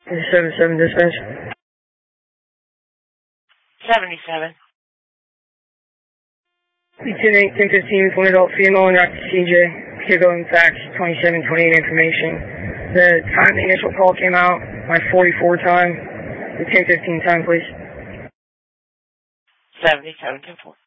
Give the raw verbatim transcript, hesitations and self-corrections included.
seventy-seven dispatch. seventy-seven. B two eight, ten fifteen, one adult female and active C J. Kiddo and fax, twenty-seven twenty-eight information. The time the initial call came out, my forty-four time, the ten fifteen time, please. seventy-seven ten four.